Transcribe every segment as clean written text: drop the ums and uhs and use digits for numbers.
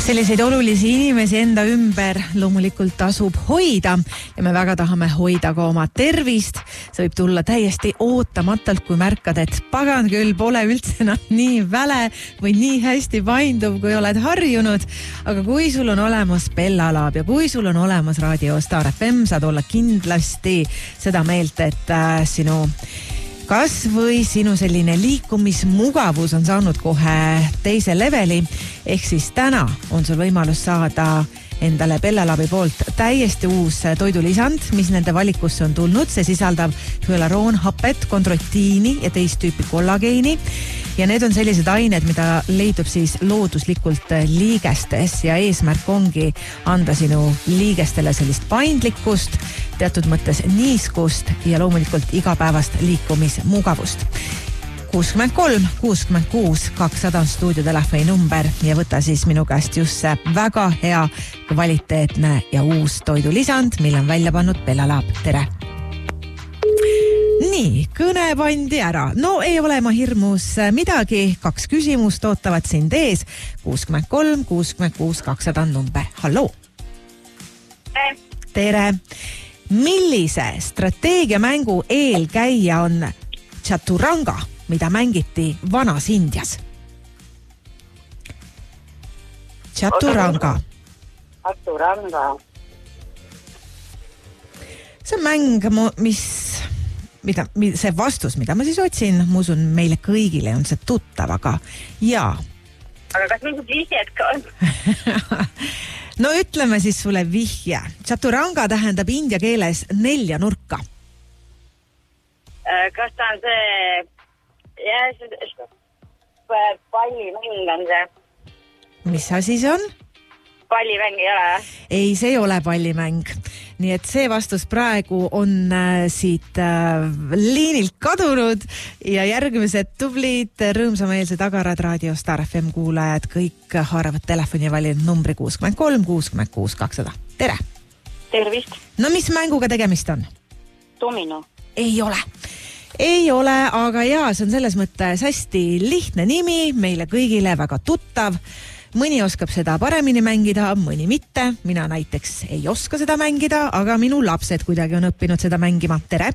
Selliseid olulisi inimesi enda ümber loomulikult tasub hoida ja me väga tahame hoida ka oma tervist. See võib tulla täiesti ootamatult, kui märkad, et pagan küll pole üldse enam nii väle või nii hästi painduv, kui oled harjunud. Aga kui sul on olemas Bellalab ja kui sul on olemas Raadio Star FM, saad olla kindlasti seda meelt, et kas või sinu selline liikumismugavus on saanud kohe teise leveli. Ehk siis täna on sul võimalus saada endale Bellalabi poolt täiesti uus toidulisand, mis nende valikusse on tulnud. See sisaldab hyaluroonhapet, kondroitiini ja teist tüüpi kollageeni. Ja need on sellised ained, mida leidub siis looduslikult liigestes ja eesmärk ongi anda sinu liigestele sellist paindlikkust, teatud mõttes niiskust ja loomulikult igapäevast liikumismugavust. 63 66 200 on stuudiotelefoni number ja võta siis minu käest just see väga hea, kvaliteetne ja uus toidulisand, mille on välja pannud Bellalab. Tere! Nii, kõne pandi ära. No ei ole ma hirmus midagi. 2 küsimust ootavad sind ees. 63 66 200 on number. Halloo! Tere! Millise strateegiamängu eelkäija on Chaturanga, mida mängiti vanas Indias? Chaturanga. See on mäng, see vastus, mida ma siis otsin, ma usun, meile kõigile on see tuttav, aga jaa. Aga kas mingid vihjed ka on? No ütleme siis sulle vihje. Chaturanga tähendab india keeles 4 nurka. Kas ta on see pallimäng on see? Mis asi see on? Pallimäng ei ole? Ei, see ei ole pallimäng. Nii et see vastus praegu on siit liinilt kadunud ja järgmised tublid rõõmsameelsed Agarad Raadio Star FM kuulajad kõik haaravad telefoni ja valinud numbri 63 66 200. Tere! Tervist! No mis mänguga tegemist on? Domino. Ei ole, aga jaa, see on selles mõttes hästi lihtne nimi, meile kõigile väga tuttav. Mõni oskab seda paremini mängida, mõni mitte. Mina näiteks ei oska seda mängida, aga minu lapsed kuidagi on õppinud seda mängima. Tere!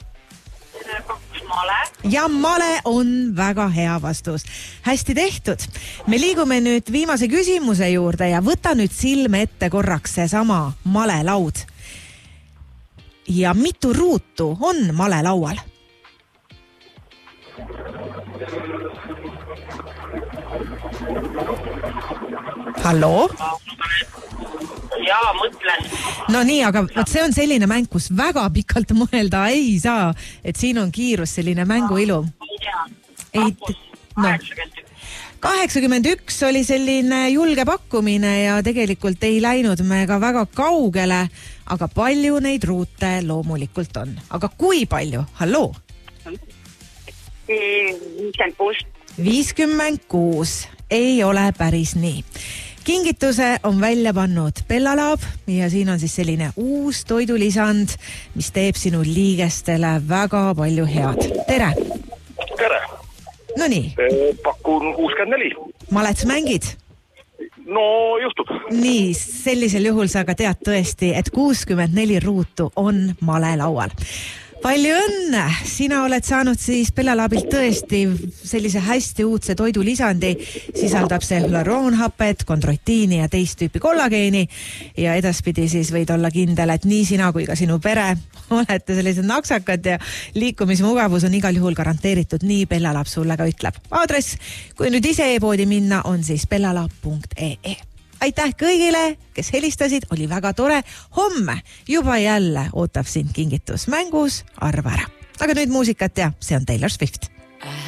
Male. Ja male on väga hea vastus. Hästi tehtud. Me liigume nüüd viimase küsimuse juurde ja võta nüüd silme ette korraks seesama malelaud. Ja mitu ruutu on malelaual? Halloo? Jaa, mõtlen. No nii, aga see on selline mäng, kus väga pikalt mõelda ei saa, et siin on kiirus, selline mänguilu. Ei, 81 oli selline julge pakkumine ja tegelikult ei läinud me ka väga kaugele, aga palju neid ruute loomulikult on. Aga kui palju? Halloo? 56. 56. Ei ole päris nii. Kingituse on välja pannud Bellalab ja siin on siis selline uus toidulisand, mis teeb sinu liigestele väga palju head. Tere! Tere! No nii. Pakun 64. Malets mängid? No juhtub. Nii, sellisel juhul sa ka tead tõesti, et 64 ruutu on malelaual. Palju õnne! Sina oled saanud siis Bellalabilt tõesti sellise hästi uudse toidulisandi. Sisaldab see hyaluroonhapet, kondroitiini ja teist tüüpi kollageeni. Ja edaspidi siis võid olla kindel, et nii sina kui ka sinu pere olete sellised naksakad ja liikumismugavus on igal juhul garanteeritud. Nii Bellalab sulle ka ütleb. Aadress, kui nüüd ise e-poodi minna, on siis bellalab.ee. Aitäh kõigile, kes helistasid, oli väga tore. Homme juba jälle ootab sind kingitus mängus, arva ära. Aga nüüd muusikat ja see on Taylor Swift.